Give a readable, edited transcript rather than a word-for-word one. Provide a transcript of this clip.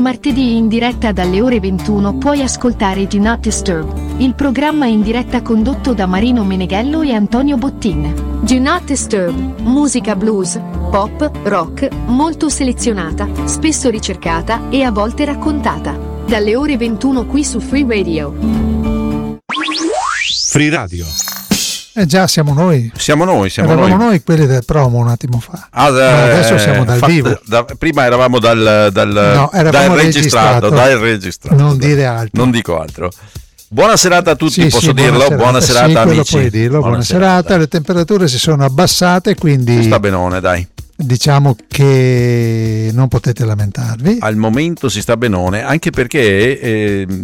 martedì in diretta dalle ore 21 puoi ascoltare Do Not Disturb, il programma in diretta condotto da Marino Meneghello e Antonio Bottin. Do Not Disturb, musica blues, pop, rock, molto selezionata, spesso ricercata e a volte raccontata. Dalle ore 21 qui su Free Radio. Free Radio. Già siamo noi. Eravamo noi quelli del promo un attimo fa. Adesso siamo dal vivo. Prima eravamo dal registrato. Non dire altro. Non dico altro. Buona serata a tutti, posso dirlo? Buona serata sì, amici. Puoi dirlo. Buona serata. Le temperature si sono abbassate, quindi sta benone, dai. Diciamo che non potete lamentarvi. Al momento si sta benone, anche perché